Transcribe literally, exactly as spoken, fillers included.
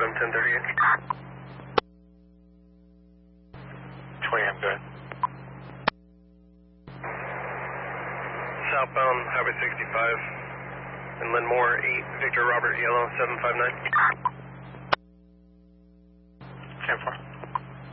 N ten thirty-eight. twenty, I'm good. Southbound Highway sixty-five, and Linmore, eight, Victor Robert Yellow, seven five nine. ten four.